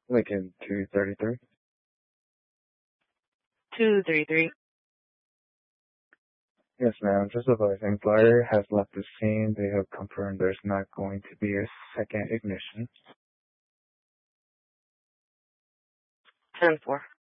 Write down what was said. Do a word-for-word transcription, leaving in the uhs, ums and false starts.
Lincoln two thirty-three. two thirty-three. Yes, ma'am. Just advising, flyer has left the scene. They have confirmed there's not going to be a second ignition. ten four.